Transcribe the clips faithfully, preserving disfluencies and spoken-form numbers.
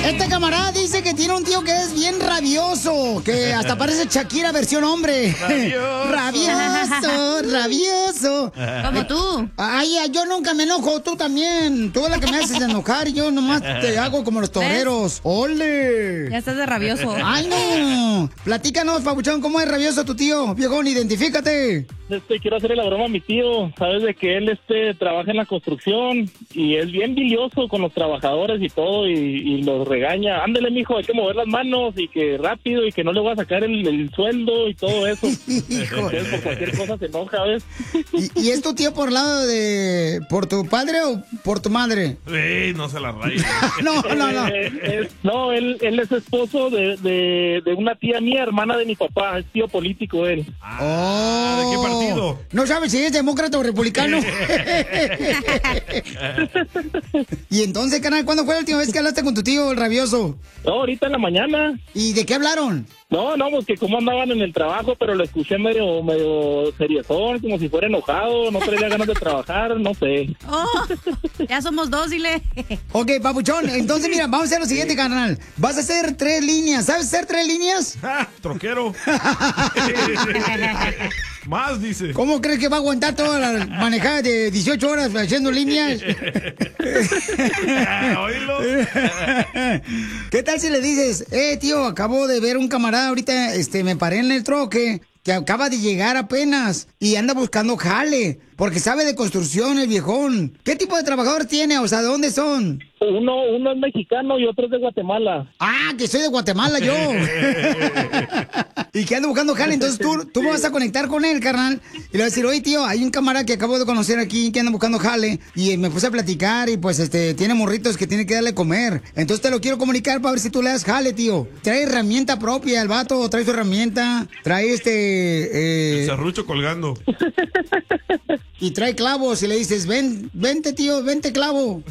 Este camarada dice que tiene un tío que es bien rabioso, que hasta parece Shakira versión hombre. Rabioso. Rabioso, rabioso. Como tú. Ay, ay, yo nunca me enojo, tú también. Tú eres la que me haces enojar y yo nomás te hago como los toreros. ¡Ole! Ya estás de rabioso. ¡Ay, no! Platícanos, papuchón, ¿cómo es rabioso tu tío? Viejón, identifícate. Este, quiero hacerle la broma a mi tío. Sabes de que él este trabaja en la construcción y es bien bilioso con los trabajadores y todo y, y los regaña. Ándale, mijo, hay que mover las manos y que rápido y que no le voy a sacar el, el sueldo y todo eso. Entonces, por cualquier cosa se enoja, ¿ves? ¿Y, ¿Y es tu tío por lado de... por tu padre o por tu madre? Ey, no se la raya. No, no, no. Eh, es- no, él, él es esposo de, de, de una tía mía, hermana de mi papá. Es tío político él. Oh. ¿De qué partido? No sabes si es demócrata o republicano. Y entonces, canal, ¿cuándo fue la última vez que hablaste con tu tío, el rabioso? No, ahorita en la mañana. ¿Y de qué hablaron? No, no, pues que cómo andaban en el trabajo, pero lo escuché medio, medio seriezón, como si fuera enojado, no traía ganas de trabajar, no sé. Oh, ya somos dos, dile. Ok, papuchón, entonces mira, vamos a hacer lo siguiente, carnal. Vas a hacer tres líneas. ¿Sabes hacer tres líneas? Ah, troquero. Más, dice. ¿Cómo crees que va a aguantar toda la manejada de dieciocho horas haciendo líneas? Oílo. ¿Qué tal si le dices, eh, tío, acabo de ver un camarada ahorita, este, me paré en el troque, que acaba de llegar apenas y anda buscando jale, porque sabe de construcción el viejón. ¿Qué tipo de trabajador tiene? O sea, ¿de dónde son? Uno, uno es mexicano y otro es de Guatemala. Ah, que soy de Guatemala yo. Y que anda buscando jale, entonces tú, tú me vas a conectar con él, carnal, y le vas a decir, oye, tío, hay un camarada que acabo de conocer aquí que anda buscando jale, y me puse a platicar, y pues, este, tiene morritos que tiene que darle comer. Entonces te lo quiero comunicar para ver si tú le das jale, tío. Trae herramienta propia, el vato trae su herramienta, trae este... El Eh, serrucho colgando. y trae clavos, y le dices, ven, vente, tío, vente, clavo.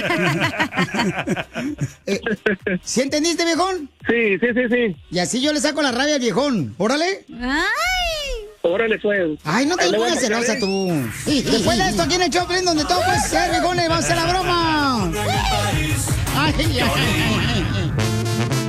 eh, ¿Sí entendiste, viejón? Sí, sí, sí, sí. Y así yo le saco la rabia al viejón. Órale. Ay. Órale, pues. Ay, no te Ahí le voy a pongas sacar, celosa ¿eh? tú. Después de esto, aquí en el Choplin, donde todo puede ser, viejones, vamos a hacer la broma. Ay, ay, ay, ay.